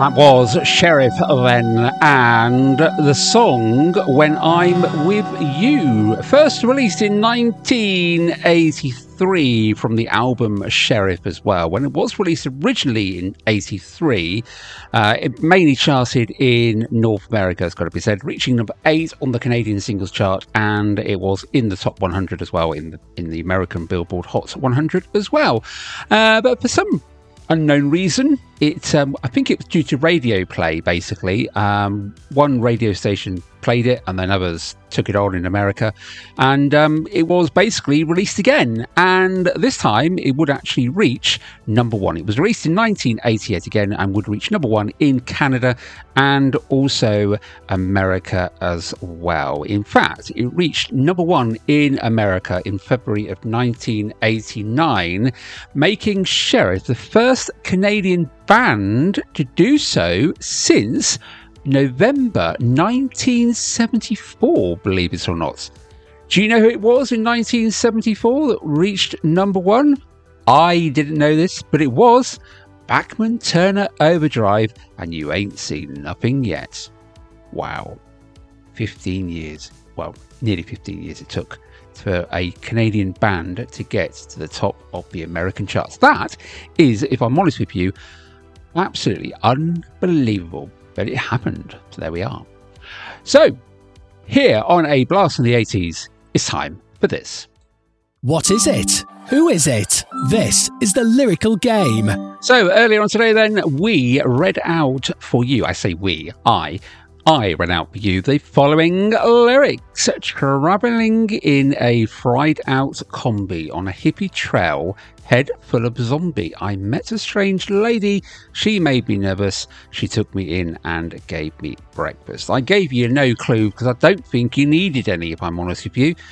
That was Sheriff then, and the song When I'm With You, first released in 1983 from the album Sheriff as well. When it was released originally in 83, it mainly charted in North America, it's got to be said, reaching number 8 on the Canadian singles chart, and it was in the top 100 as well in the American Billboard Hot 100 as well. But for some unknown reason, I think it was due to radio play, basically. One radio station played it and then others took it on in America, and it was basically released again, and this time it would actually reach number 1. It was released in 1988 again and would reach number 1 in Canada and also America as well. In fact, it reached number 1 in America in February of 1989, making Sheriff the first Canadian band to do so since November 1974, believe it or not. Do you know who it was in 1974 that reached number 1? I didn't know this, but it was Bachman Turner Overdrive, and You Ain't Seen Nothing Yet. Wow. 15 years. Well, nearly 15 years it took for a Canadian band to get to the top of the American charts. That is, if I'm honest with you, absolutely unbelievable. But it happened. So there we are. So, here on A Blast from the 80s, it's time for this. What is it? Who is it? This is the Lyrical Game. So, earlier on today then, we read out for you, I say we, I read out for you the following lyrics. Travelling in a fried out combi on a hippie trail, head full of zombie, I met a strange lady. She made me nervous. She took me in and gave me breakfast. I gave you no clue because I don't think you needed any, if I'm honest with you.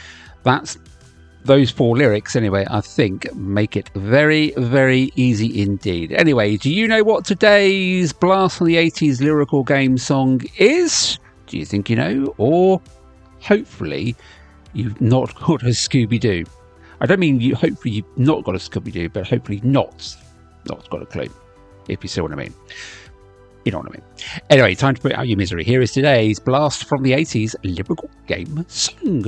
Those 4 lyrics, anyway, I think make it very, very easy indeed. Anyway, do you know what today's Blast from the 80s Lyrical Game song is? Do you think you know? Or hopefully you've not got a Scooby-Doo. I don't mean hopefully you've not got a Scooby-Doo, but hopefully not got a clue, if you see what I mean. You know what I mean. Anyway, time to put out your misery. Here is today's Blast from the 80s Lyrical Game song.